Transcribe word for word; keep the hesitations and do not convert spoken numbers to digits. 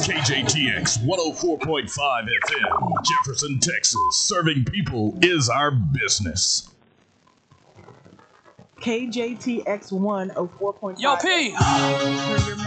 K J T X one oh four point five F M, Jefferson, Texas. Serving people is our business. K J T X one oh four point five. Yo, P. Turn your